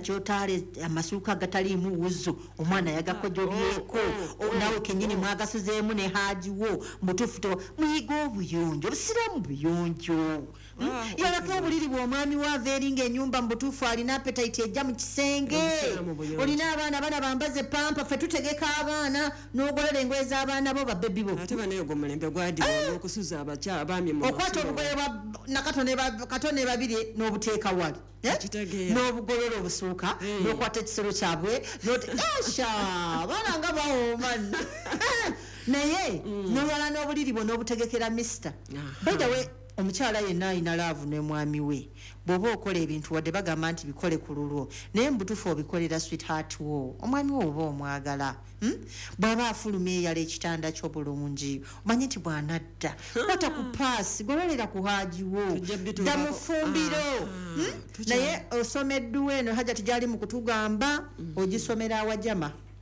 kyotale amasuuka agataliimu wuzo omwana yagakojobyeko nawe kenyini mwagasuzeemu ne haajiwo mutuufu muyiga obuyonjo obusiraamu buyonjo yalako obuliri bw'omwami waava eri ng'ennyumba mu butuufu alina appetite ejja mu kisenge olina abaana bana bambaze pampa ffe tutegeka abaana n'ogolola engoye z'abaana bo babebi bo ate banayoga omulembe gwadiwa okusuza abaami mu okwata obugoye katone babiri n'obuteeka wali n'obugolola obusuuka n'okwata ekisero kyabwe asha abaana nga bawooma naye n'olwala n'obuliri bwo n'obutegekera mister baidawe omukyala yenna alina laavu ne mwami we bw'oba okola ebintu wadde bagamba nti bikole ku lulwo naye mubutuufu obikolera sweetheart wo omwami wo oba omwagala bw'aba afuluma eyala ekitanda ky'obulungi omanye nti bw'anadda kwata ku paasi gololera ku haajiwo dda mu ffumbiro naye osomeddwa eno hajati gyali mu kutugamba ogisomera awajama